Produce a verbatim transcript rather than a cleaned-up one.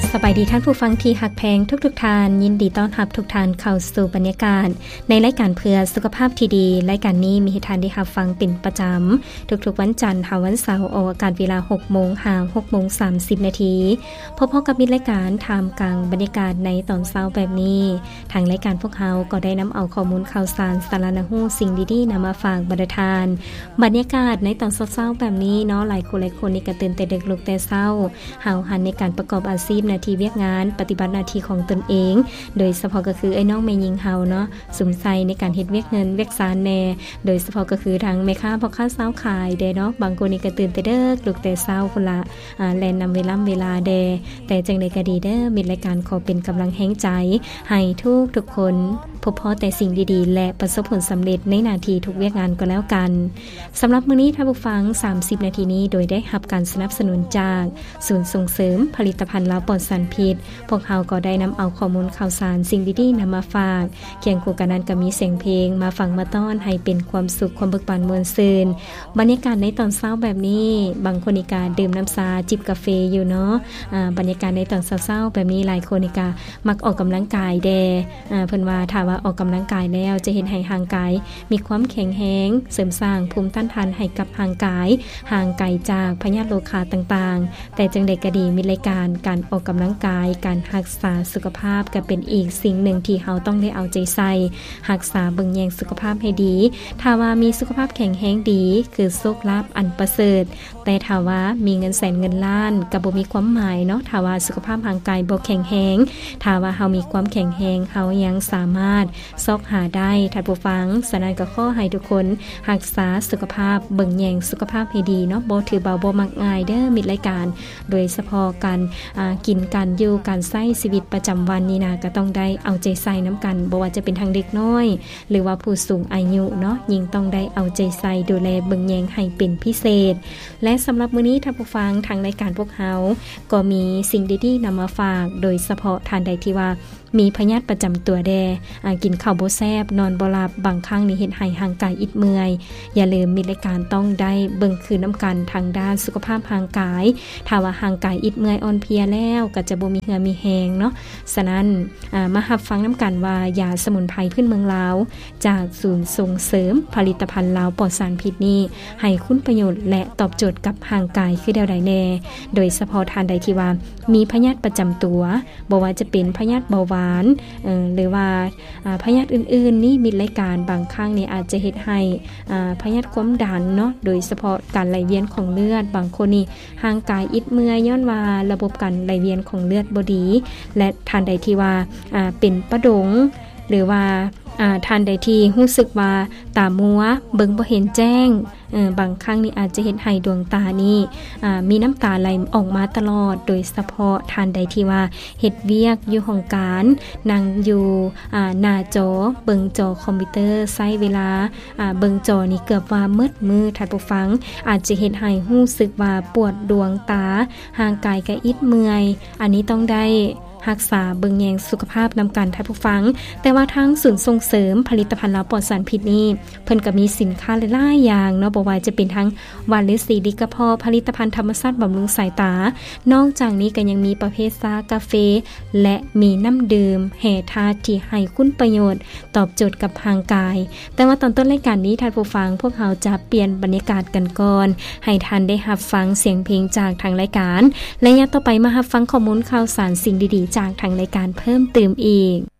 สบายดีท่านผู้ฟังที่หักแพงทุกๆทานยินดีต้อนรับทุกท่านเข้าสู่บรรยากาศในรายการเพื่อสุขภาพที่ดีรายการนี้มีให้ท่านได้รับฟังเป็นประจำทุกๆวันจันทร์ถึงวันเสาร์ออกอากาศเวลา หกโมง ถึง หกโมงสามสิบ นาทีพบกับมิตรรายการท่ามกลางบรรยากาศในตอนเช้าแบบนี้ทางรายการพวกเราก็ได้นำเอาข้อมูลข่าวสารสาระน่ารู้สิ่งดีๆนำมาฝากบรรดาทานบรรยากาศในตอนเช้าๆแบบนี้เนาะหลายคนหลายคนนี่ก็ตื่นแต่ดึกลุกแต่เช้าหาวหันในการประกอบอาชีพหน้าที่เวียกงานปฏิบัติหน้าที่ของตนเองโดยเฉพาะก็คือไอ้น้องแม่หญิงเฮาเนาะสมใส่ในการเฮ็ดเวียกเงินเวียกสารแน่โดยเฉพาะก็คือทางแม่ค้าพ่อค้าสาวขายเด้เนาะบางคนนี่ก็ตื่นแต่ดึกลุกแต่เช้าพุ่นละอ่าแล่นนำเวลาเวลาแดแต่จังได๋ก็ดีเด้อมีรายการขอเป็นกำลังแห่งใจให้ทุกทุกคนพบพอแต่สิ่งดีๆและประสบผลสำเร็จในหน้าที่ทุกเวียกงานก็แล้วกันสำหรับมื้อนี้ท่านผู้ฟังสามสิบนาทีนี้โดยได้รับการสนับสนุนจากศูนย์ส่งเสริมผลิตภัณฑ์ลาวปลอดสารพิษพวกเราก็ได้นำเอาข้อมูลข่าวสารสิ่งดีๆนำมาฝากเคียงคู่กันนั้นก็มีเสียงเพลงมาฟังมาต้อนให้เป็นความสุขความเบิกบานมวลซื่นบรรยากาศในตอนเช้าแบบนี้บางคนนี่ก็ดื่มน้ำชาจิบกาแฟอยู่เนาะอ่าบรรยากาศในตอนเช้าๆแบบนี้หลายคนนี่ก็มักออกกำลังกายแดอ่าเพิ่นว่าถ้าว่าออกกำลังกายแล้วจะเห็นให้ร่างกายมีความแข็งแรงเสริมสร้างภูมิต้านทานให้กับร่างกายห่างไกลจากพยาธิโรคาต่างๆแต่จังใดก็ดีมีรายการการออกกำลังกายการรักษาสุขภาพก็เป็นอีกสิ่งหนึ่งที่เราต้องได้เอาใจใส่รักษาเบิ่งแยงสุขภาพให้ดีถ้าว่ามีสุขภาพแข็งแรงดีคือโชคลาภอันประเสริฐแต่ถ้าว่ามีเงินแสนเงินล้านก็บ่มีความหมายเนาะถ้าว่าสุขภาพร่างกายบ่แข็งแรงถ้าว่าเฮามีความแข็งแรงเฮายังสามารถซอกหาได้ท่านผู้ฟังฉะนั้นก็ขอให้ทุกคนรักษาสุขภาพเบิ่งแยงสุขภาพให้ดีเนาะบ่ถือเบาบ่มักง่ายเด้อมิตรรายการโดยเฉพาะการอ่ากินการอยู่การใช้ชีวิตประจำวันนี่นะก็ต้องได้เอาใจใส่น้ำกันบ่ว่าจะเป็นทางเด็กน้อยหรือว่าผู้สูงอายุเนาะยิ่งต้องได้เอาใจใส่ดูแลเบิ่งแยงให้เป็นพิเศษและสำหรับมื้อนี้ท่านผู้ฟังทางรายการพวกเฮาก็มีสิ่งดีๆนำมาฝากโดยเฉพาะท่านใดที่ว่ามีพยาธิประจำตัวแดอ่ากินข้าวบ่แซ่บนอนบ่หลับบางครั้งนี่เฮ็ดให้ร่างกายอิดเมื่อยอย่าลืมมีรายการต้องได้เบิ่งคืนน้ำกันทางด้านสุขภาพร่างกายถ้าว่าร่างกายอิดเมื่อยอ่อนเพลียแล้วก็จะบ่มีเหือมีแรงเนาะฉะนั้นอ่ามารับฟังน้ำกันว่ายาสมุนไพรพื้นเมืองลาวจากศูนย์ส่งเสริมผลิตภัณฑ์ลาวปลอดสารพิษนี้ให้คุณประโยชน์และตอบโจทย์กับร่างกายคือแนวใดแน่โดยเฉพาะท่านใดที่ว่ามีพยาธิประจำตัวบ่ว่าจะเป็นพยาธิเบาหวานเอ่อหรือว่าอ่าพยาธิอื่นๆนี่มีรายการบางครั้งนี่อาจจะเฮ็ดให้อ่าพยาธิความดันเนาะโดยเฉพาะการไหลเวียนของเลือดบางคนนี่ร่างกายอิดเมื่อยย้อนว่าระบบการไหลเวียนของเลือดบ่ดีและท่านใดที่ว่าอ่าเป็นประดงหรือว่าอ่าท่านใดที่รู้สึกว่าตามัวเบิ่งบ่เห็นแจ้งเออบางครั้งนี่อาจจะเฮ็ดให้ดวงตานี่อ่ามีน้ำตาไหลออกมาตลอดโดยเฉพาะท่านใดที่ว่าเฮ็ดเวียกอยู่ห้องการนั่งอยู่อ่าหน้าจอเบิ่งจอคอมพิวเตอร์ใช้เวลาอ่าเบิ่งจอนี่เกือบว่ามืดมือท่านผู้ฟังอาจจะเฮ็ดให้รู้สึกว่าปวดดวงตาร่างกายก็อิดเมื่อยอันนี้ต้องได้รักษาเบิ่งแยงสุขภาพนำกันท่านผู้ฟังแต่ว่าทั้งศูนย์ส่งเสริมผลิตภัณฑ์ลาวปลอดสารพิษนี้เพิ่นก็มีสินค้าหลายๆอย่างเนาะบ่ว่าจะเป็นทั้งวาลิซีดิกระเพาะผลิตภัณฑ์ธรรมชาติบำรุงสายตานอกจากนี้ก็ยังมีประเภทชากาแฟและมีน้ำดื่มแห่ทาที่ให้คุณประโยชน์ตอบโจทย์กับร่างกายแต่ว่าตอนต้นรายการนี้ท่านผู้ฟังพวกเราจะเปลี่ยนบรรยากาศกันก่อนให้ท่านได้รับฟังเสียงเพลงจากทางรายการและยังต่อไปมารับฟังข้อมูลข่าวสารสิ่งดีๆจากทางรายการเพิ่มเติมอีก